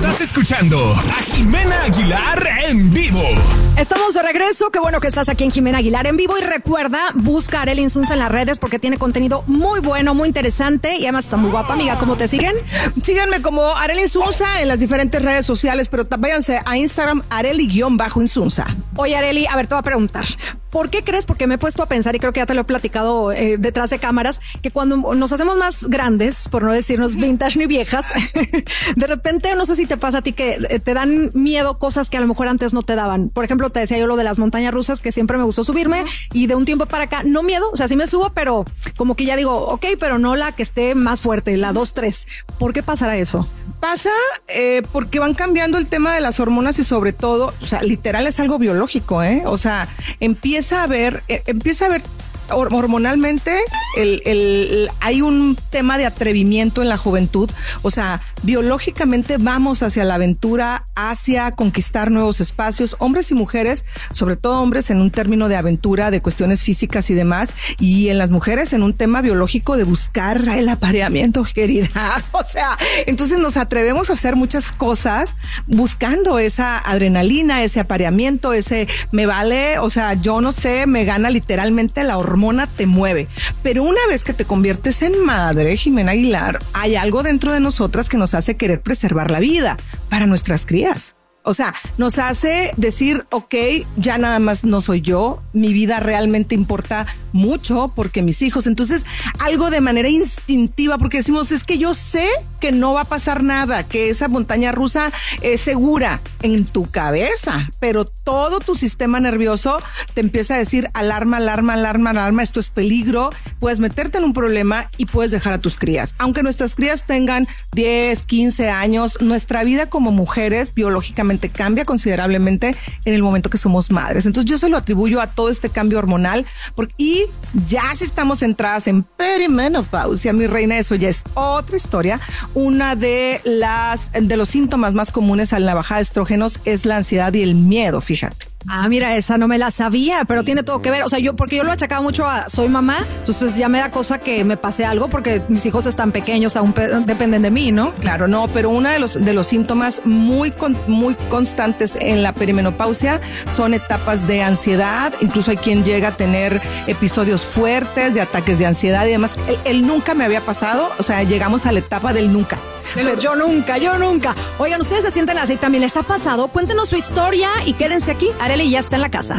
Estás escuchando a Jimena Aguilar en vivo. Estamos de regreso. Qué bueno que estás aquí en Jimena Aguilar en vivo. Y recuerda, busca a Arely Insunza en las redes porque tiene contenido muy bueno, muy interesante. Y además está muy guapa, amiga. ¿Cómo te siguen? Síganme como Arely Insunza en las diferentes redes sociales, pero váyanse a Instagram, Arely_Insunza. Oye, Arely, a ver, te voy a preguntar. ¿Por qué crees? Porque me he puesto a pensar, y creo que ya te lo he platicado detrás de cámaras, que cuando nos hacemos más grandes, por no decirnos vintage ni viejas, de repente, no sé si te pasa a ti que te dan miedo cosas que a lo mejor antes no te daban. Por ejemplo, te decía yo lo de las montañas rusas, que siempre me gustó subirme, y de un tiempo para acá, no miedo, o sea, sí me subo, pero como que ya digo, ok, pero no la que esté más fuerte, la 2-3. ¿Por qué pasará eso? Pasa porque van cambiando el tema de las hormonas y sobre todo, o sea, literal es algo biológico, o sea, empieza a ver hormonalmente hay un tema de atrevimiento en la juventud, o sea, biológicamente vamos hacia la aventura, hacia conquistar nuevos espacios, hombres y mujeres, sobre todo hombres en un término de aventura, de cuestiones físicas y demás, y en las mujeres en un tema biológico de buscar el apareamiento, querida, o sea, entonces nos atrevemos a hacer muchas cosas buscando esa adrenalina, ese apareamiento, ese me vale, o sea, yo no sé, me gana literalmente la hormona, te mueve. Pero una vez que te conviertes en madre, Jimena Aguilar, hay algo dentro de nosotras que nos hace querer preservar la vida para nuestras crías. O sea, nos hace decir, ok, ya nada más no soy yo, mi vida realmente importa mucho porque mis hijos, entonces algo de manera instintiva, porque decimos, es que yo sé que no va a pasar nada, que esa montaña rusa es segura en tu cabeza, pero todo tu sistema nervioso te empieza a decir alarma, alarma, alarma, alarma, esto es peligro, puedes meterte en un problema y puedes dejar a tus crías. Aunque nuestras crías tengan 10, 15 años, nuestra vida como mujeres biológicamente cambia considerablemente en el momento que somos madres. Entonces yo se lo atribuyo a todo este cambio hormonal y ya si estamos centradas en perimenopausia, mi reina, eso ya es otra historia. Una de los síntomas más comunes a la bajada de estrógenos es la ansiedad y el miedo, fíjate. Ah, mira, esa no me la sabía, pero tiene todo que ver. O sea, porque yo lo achacaba mucho a soy mamá, entonces ya me da cosa que me pase algo porque mis hijos están pequeños, aún dependen de mí, ¿no? Claro, no, pero uno de los síntomas muy constantes en la perimenopausia son etapas de ansiedad. Incluso hay quien llega a tener episodios fuertes de ataques de ansiedad y demás. El nunca me había pasado, o sea, llegamos a la etapa del nunca. Yo nunca. Oigan, ustedes se sienten así, también les ha pasado. Cuéntenos su historia y quédense aquí. Arely ya está en la casa.